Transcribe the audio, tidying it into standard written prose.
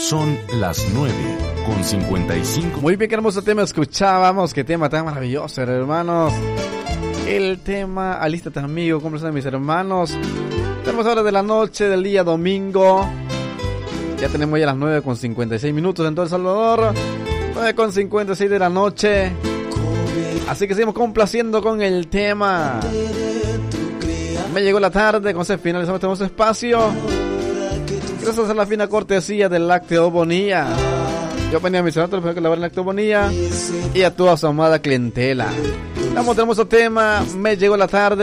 Son las 9:55. Muy bien, qué hermoso tema escuchábamos. Qué tema tan maravilloso, hermanos. El tema, alístate amigo, conversando mis hermanos. Tenemos horas de la noche del día domingo. Ya tenemos ya las 9:56 en todo El Salvador. 9:56 de la noche. Así que seguimos complaciendo con el tema. Me llegó la tarde, con ese finalizamos este espacio. Gracias a la fina cortesía del Lácteo Bonilla. Yo venía a mi santo, que lavar el Lácteo Bonilla. Y a toda su amada clientela. Tenemos otro tema. Me llegó la tarde.